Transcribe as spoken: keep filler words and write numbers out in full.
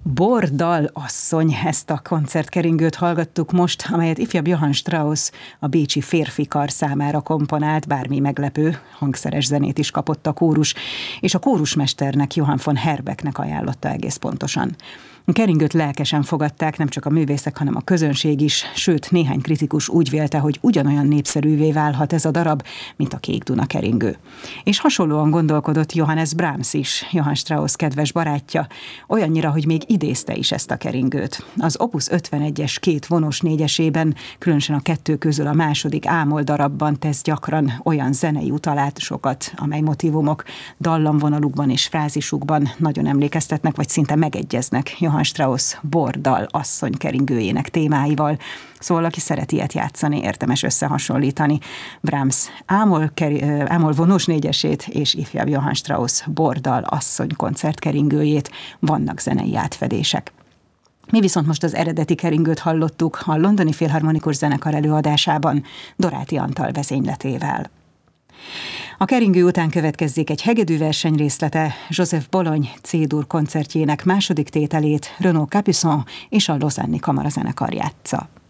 Bordal asszony, ezt a koncertkeringőt hallgattuk most, amelyet ifjabb Johann Strauss a bécsi Férfi Kar számára komponált, bármi meglepő, hangszeres zenét is kapott a kórus, és a kórusmesternek, Johann von Herbecknek ajánlotta egész pontosan. A keringőt lelkesen fogadták nem csak a művészek, hanem a közönség is, sőt néhány kritikus úgy vélte, hogy ugyanolyan népszerűvé válhat ez a darab, mint a Kék Duna keringő. És hasonlóan gondolkodott Johannes Brahms is, Johann Strauss kedves barátja, olyannyira, hogy még idézte is ezt a keringőt. Az Opus ötvenegyes két vonós négyesében, különösen a kettő közül a második Ámol darabban tesz gyakran olyan zenei utalásokat, amely motívumok dallamvonalukban és frázisukban nagyon emlékeztetnek, vagy szinte megegyeznek Johann Strauss Bordal asszony keringőjének témáival. Szóval, aki szeret ilyet játszani, érdemes összehasonlítani Brahms Ámol, Ámol vonós négyesét és ifjabb Johann Strauss Bordal asszony koncertkeringőjét, vannak zenei átfedések. Mi viszont most az eredeti keringőt hallottuk a Londoni Filharmonikus Zenekar előadásában Doráti Antal vezényletével. A keringő után következzék egy hegedűverseny részlete, Joseph Bologne C-dur koncertjének második tételét Renaud Capuçon és a Lausanne-i Kamarazenekar játsza.